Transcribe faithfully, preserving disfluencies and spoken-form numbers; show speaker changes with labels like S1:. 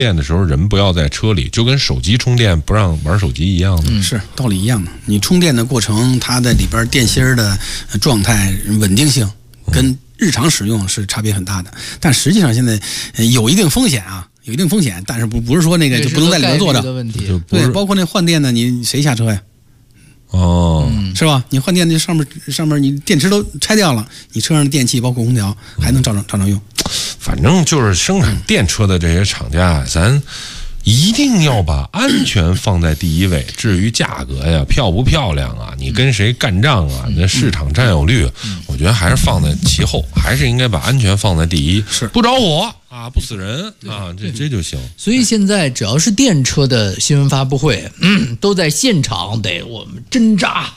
S1: 电的时候人不要在车里，就跟手机充电不让玩手机一样的。
S2: 嗯，是道理一样的。你充电的过程，它的里边电芯的状态稳定性跟日常使用是差别很大的。但实际上现在有一定风险啊，有一定风险，但是不不是说那个就不能在里头做的。对，包括那换电的，你谁下车呀？
S1: 哦、
S2: 嗯，是吧？你换电那上面上面你电池都拆掉了，你车上的电器包括空调还能照常照常用。
S1: 反正就是生产电车的这些厂家，咱一定要把安全放在第一位。至于价格呀、漂不漂亮啊，你跟谁干仗啊，那市场占有率，我觉得还是放在其后，还是应该把安全放在第一。
S2: 是不
S1: 着火啊，不死人啊，这这就行。
S3: 所以现在只要是电车的新闻发布会，嗯，都在现场得我们针扎。